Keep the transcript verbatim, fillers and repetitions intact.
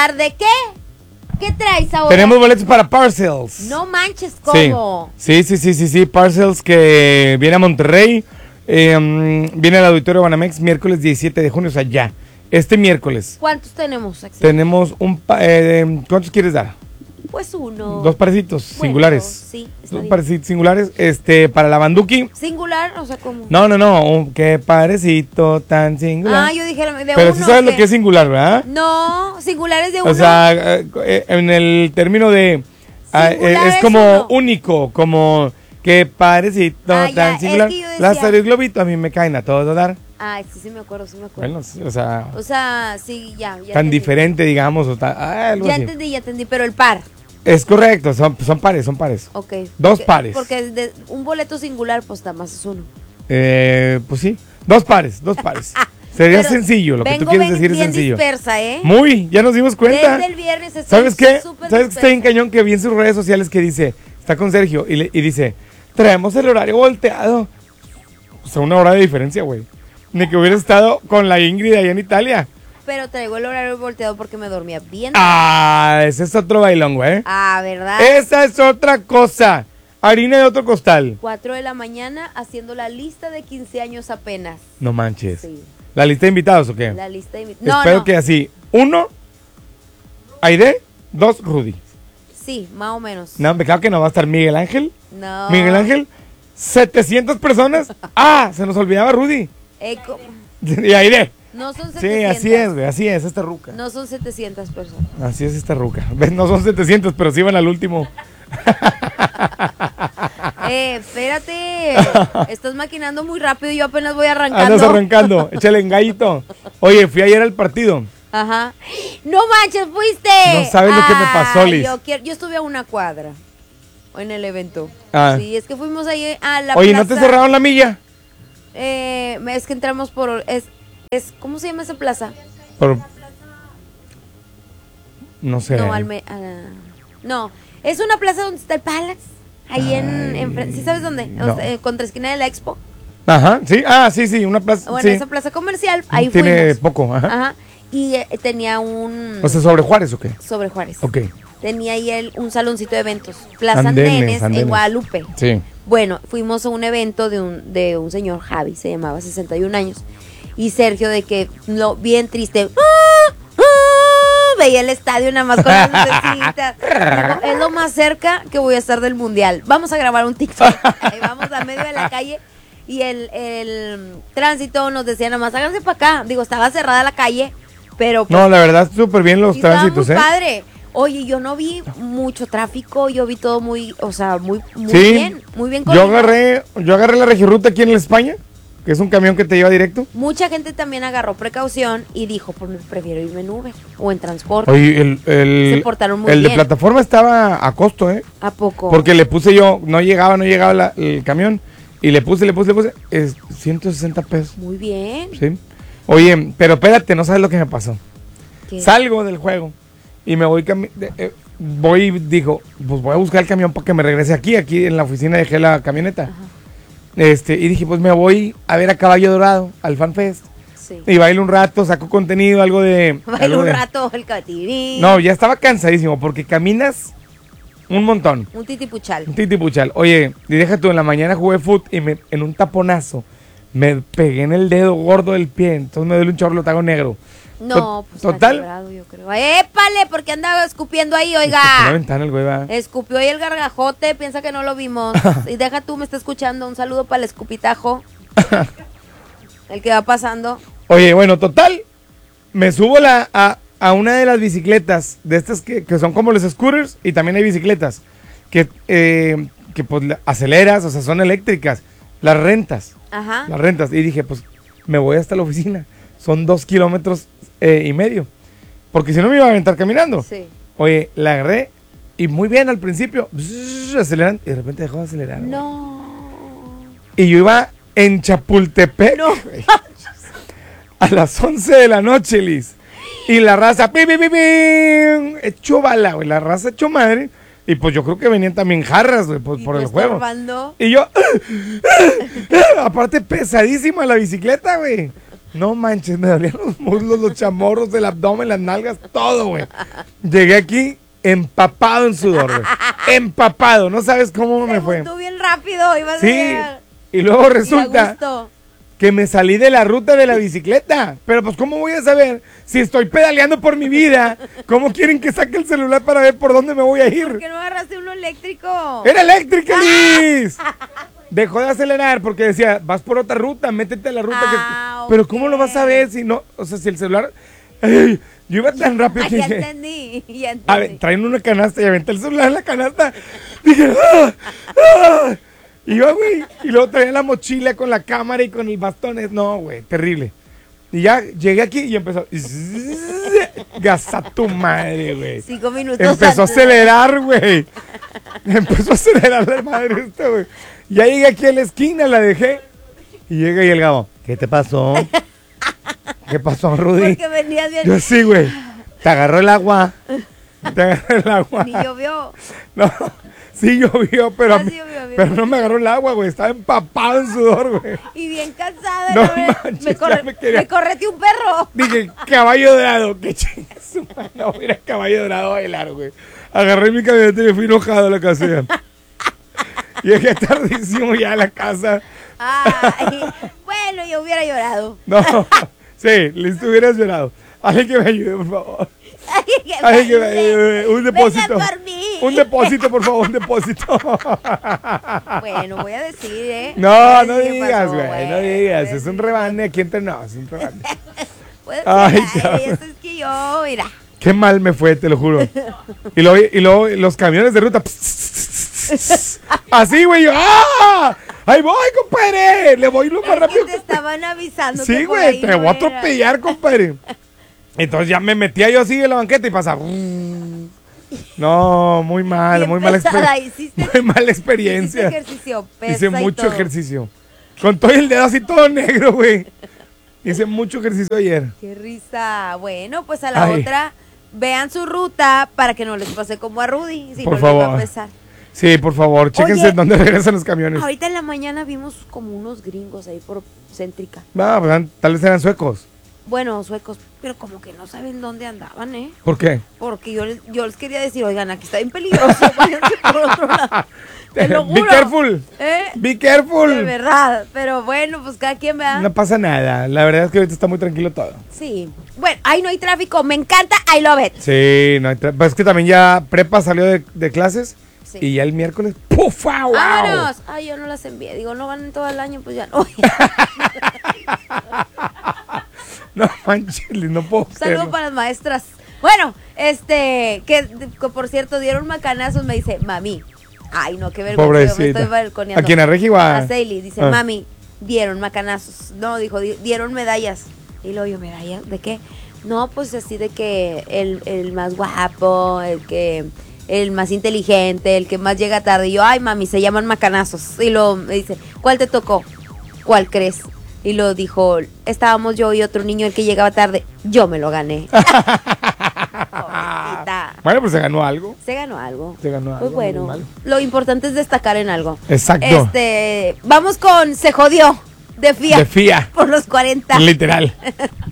¿Par de qué? ¿Qué traes ahora? Tenemos boletos para Parcels. No manches, ¿cómo? Sí, sí, sí, sí, sí, Parcels que viene a Monterrey, eh, viene al Auditorio Banamex miércoles diecisiete de junio, o sea, ya, este miércoles. ¿Cuántos tenemos, Axel? Tenemos un, pa eh, ¿cuántos quieres dar? Pues uno. Dos parecitos bueno, singulares. Sí, está Dos bien. parecitos singulares, este, para la Banduki. ¿Singular? O sea, ¿cómo? No, no, no, un, qué parecito tan singular. Ah, yo dije de Pero uno. sí sabes ¿qué? lo que es singular, ¿verdad? No, singular es de uno. O sea, eh, eh, en el término de... ah, Singular eh, es es como uno. único, como que parecito Ah, ya, tan es singular. que yo decía- Lázaro y Globito a mí me caen a todo dar. Ay, sí, sí me acuerdo, sí me acuerdo. Bueno, sí, o sea, O sea, sí, ya. ya tan entendí. diferente, digamos. O ta- ah, algo Ya así. entendí, ya entendí, pero el par. Es correcto, son, son pares, son pares. Ok. Dos Porque- pares. Porque de un boleto singular, pues nada más es uno. Eh, pues sí, dos pares, dos pares. Sería Pero sencillo, lo que tú vengo quieres bien- decir es bien sencillo. dispersa, ¿eh? Muy, ya nos dimos cuenta. Desde el viernes estoy ¿Sabes qué? súper ¿Sabes que está bien dispersa. cañón que vi en sus redes sociales que dice, está con Sergio y, le, y dice, traemos el horario volteado? O sea, una hora de diferencia, güey. Ni que hubiera estado con la Ingrid allá en Italia. Pero traigo el horario volteado porque me dormía bien. Ah, ese es otro bailón, güey. Ah, ¿verdad? Esa es otra cosa. Harina de otro costal. Cuatro de la mañana haciendo la lista de quince años apenas. No manches. Sí, ¿La lista de invitados o qué? la lista de... No, Espero no. que así. Uno, Aide. Dos, Rudy. Sí, más o menos. No, me claro que no va a estar Miguel Ángel. No. Miguel Ángel, setecientas personas. Ah, se nos olvidaba Rudy. Eh, co- Y Aide. no son Sí, setecientas. así es, güey, así es esta ruca. No son setecientas personas. Así es esta ruca. ¿Ves? No son setecientos, pero sí van al último. Eh, espérate. Estás maquinando muy rápido y yo apenas voy arrancando. Andas arrancando, échale engallito. Oye, fui ayer al partido. Ajá. No manches, fuiste. No sabes lo que me pasó, Ay, Liz. Yo, quiero- yo estuve a una cuadra en el evento. Ah. Sí, es que fuimos ahí a la Oye, plaza. ¿no te cerraron la milla? Eh, es que entramos por... Es, es, ¿Cómo se llama esa plaza? Por... No sé. No, Alme, ah, no, es una plaza donde está el Palace. Ahí en, en fren- ¿sí sabes dónde? O No. sea, eh, contra esquina de la Expo. Ajá, sí, ah, sí, sí, una plaza. Bueno, sí. esa plaza comercial, ahí Tiene fuimos. poco, ajá. Ajá. Y eh, tenía un... O sea, ¿sobre Juárez o qué? sobre Juárez. Ok. Tenía ahí el, un saloncito de eventos. Plaza Andenes, Andenes, andenes. en Guadalupe. Sí. Bueno, fuimos a un evento de un, de un señor, Javi, se llamaba, sesenta y un años. Y Sergio, de que, no, bien triste, ¡ah! ¡ah! Veía el estadio nada más con las lucecitas. Digo, es lo más cerca que voy a estar del mundial. Vamos a grabar un TikTok. Ahí vamos a medio de la calle. Y el, el tránsito nos decía nada más, háganse para acá. Digo, estaba cerrada la calle, pero... pues, No, la verdad, súper bien los y estaba tránsitos, muy ¿eh? padre. Oye, yo no vi mucho tráfico, yo vi todo muy, o sea, muy, muy Sí. bien, muy bien Yo coordinado. agarré, yo agarré la Regiruta aquí en la España, que es un camión que te lleva directo. Mucha gente también agarró precaución y dijo, pues prefiero irme en Uber o en transporte. Oye, el, el, Se portaron muy el de bien. plataforma estaba a costo, ¿eh? ¿A poco? Porque le puse yo, no llegaba, no llegaba la- el camión. Y le puse, le puse, le puse, es ciento sesenta pesos, Muy bien. ¿sí? Oye, pero espérate, no sabes lo que me pasó. ¿Qué? Salgo del juego y me voy, cami- de- eh, voy, dijo, pues voy a buscar el camión para que me regrese aquí, aquí en la oficina dejé la camioneta. Ajá. Este, y dije, pues me voy a ver a Caballo Dorado, al FanFest. Sí. Y bailo un rato, saco contenido, algo de... Bailó algo un de- rato el catirín. No, ya estaba cansadísimo porque caminas un montón. Un titipuchal. Un titipuchal. Oye, y deja tú, en la mañana jugué foot y me, en un taponazo me pegué en el dedo gordo del pie, entonces me duele un chorro, lo tago negro. No, To- pues está total. quebrado, yo creo. ¡Épale! Porque andaba escupiendo ahí, Por la oiga. ventana el güey va. Escupió ahí el gargajote, piensa que no lo vimos. Y deja tú, me está escuchando. Un saludo para el escupitajo. El que va pasando. Oye, bueno, total, me subo la, a, a una de las bicicletas, de estas que, que son como los scooters, y también hay bicicletas, que, eh, que pues la- aceleras, o sea, son eléctricas, las rentas, Ajá. las rentas, y dije, pues me voy hasta la oficina, son dos kilómetros eh, y medio, porque si no me iba a aventar caminando. Sí. Oye, la agarré, y muy bien al principio, bzz, aceleran, y de repente dejó de acelerar. güey. No. Y yo iba en Chapultepec. No. güey, a las once de la noche, Liz. Y la raza, pi, pi, pi, pi, hecho bala, güey. La raza hecho madre. Y pues yo creo que venían también jarras, güey, por, Y por tú el juego. estorbando. Y yo, aparte pesadísima la bicicleta, güey. No manches, me dolían los muslos, los chamorros, el abdomen, las nalgas, todo, güey. Llegué aquí empapado en sudor, güey. Empapado, no sabes cómo me fue. Tú bien rápido, ibas Sí, a y luego resulta que me salí de la ruta de la bicicleta. Pero pues, ¿cómo voy a saber si estoy pedaleando por mi vida? ¿Cómo quieren que saque el celular para ver por dónde me voy a ir? ¿Por qué no agarraste uno eléctrico? ¡Era eléctrica, Liz! Dejó de acelerar porque decía, vas por otra ruta, métete a la ruta. Ah, que... Pero ok. ¿cómo lo vas a ver si no? O sea, si el celular... Ay, yo iba tan rápido Ay, que ya dije, entendí, ya entendí. a ver, traen una canasta y aventé el celular en la canasta. Dije, ¡ah! ¡ah! Y yo, güey, y luego traía la mochila con la cámara y con el bastón. No, güey, terrible. Y ya llegué aquí y empezó. Gasa tu madre, güey. Cinco minutos Empezó a antes. acelerar, güey. Empezó a acelerar la madre esta, güey. Ya llegué aquí a la esquina, la dejé. Y llega y el Gabo, ¿qué te pasó? ¿Qué pasó, Rudy? Porque venías bien. Yo sí, güey. Te agarró el agua. Te agarró el agua. Ni llovió. No, sí llovió, pero, Ah, a mí- sí llovió, bien. pero no me agarró el agua, güey. Estaba empapado en sudor, güey. Y bien cansada. No ¿no? Me- manches, me, ya corre, me quería- me correteó un perro. Dije, caballo dorado. Qué chingas, su madre. No voy a ir a caballo dorado a bailar, güey. Agarré mi camioneta y me fui enojado a la casa ya. Llegué tardísimo ya a la casa. Ay, bueno, yo hubiera llorado. No, sí, listo, hubieras llorado. Alguien que me ayude, por favor. Ay, que Alguien que me padre. ayude. Un depósito. Venga por mí. Un depósito, por favor, un depósito. Bueno, voy a decir, ¿eh? Voy No, a no decir qué digas, pasó, güey, no voy digas. a Es un decir- rebane aquí entre nos, es un rebane. Puede Ay, ser, ay, cabrón. esto es que yo, mira. Qué mal me fue, te lo juro. Y luego, y luego los camiones de ruta. Así, güey. Yo, ¡ah! ¡Ahí voy, compadre! Le voy lo más Es rápido. que te estaban avisando. Sí, que por güey, ahí te no voy a era. atropellar, compadre. Entonces ya me metía yo así en la banqueta y pasaba. No, muy mal, Bien muy mala pesada, experiencia. hiciste- Muy mala Hiciste experiencia. ejercicio, pesa Hice y mucho todo. ejercicio. Con todo el dedo así todo negro, güey. Hice mucho ejercicio ayer. Qué risa. Bueno, pues a la Ay. otra, vean su ruta para que no les pase como a Rudy. Si Por no les va a favor. pesar. Sí, por favor, chéquense Oye. dónde regresan los camiones. Ahorita en la mañana vimos como unos gringos ahí por Céntrica. No, pues, tal vez eran suecos. Bueno, suecos, pero como que no saben dónde andaban, ¿eh? ¿Por qué? Porque yo les, yo les quería decir, oigan, aquí está bien peligroso, váyanse por otro lado. Te lo Be juro. careful. ¿Eh? Be careful. De verdad, pero bueno, pues cada quien vea. No pasa nada. La verdad es que ahorita está muy tranquilo todo. Sí. Bueno, ahí no hay tráfico, me encanta, I love it. Sí, no hay tra- pues es que también ya prepa salió de, de clases Sí. y ya el miércoles ¡puf! ¡Ah, wow! ¡Vámonos! Ay, yo no las envié. Digo, no van en todo el año, pues ya no. No manches, no puedo Saludos creerlo. para las maestras. Bueno, este, que, que por cierto dieron macanazos, me dice, mami. Ay, no, qué vergüenza. yo Pobrecita. Me estoy balconeando. ¿A quién, a Regi o a- A Seili. Dice, Ah. mami, dieron macanazos. No, dijo, di- dieron medallas. Y luego yo, ¿medallas? ¿De qué? No, pues así de que el, el más guapo, el que... el más inteligente, el que más llega tarde. Y yo, ay, mami, se llaman macanazos. Y luego me dice, ¿cuál te tocó? ¿Cuál crees? Y lo dijo, estábamos yo y otro niño, el que llegaba tarde. Yo me lo gané. Pobrecita. Bueno, pues se ganó algo. Se ganó algo. Se ganó algo, Pues bueno, muy mal. lo importante es destacar en algo. Exacto. Este, vamos con Se Jodió, de F I A. De F I A. Por los cuarenta. Literal.